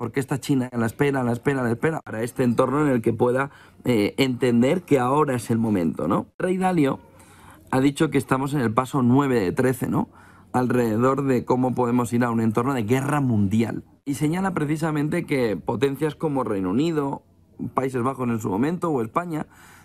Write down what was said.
porque está China a la espera para este entorno en el que pueda entender que ahora es el momento, ¿no? Rey Dalio ha dicho que estamos en el paso 9 de 13, ¿no? Alrededor de cómo podemos ir a un entorno de guerra mundial. Y señala precisamente que potencias como Reino Unido, Países Bajos en su momento o España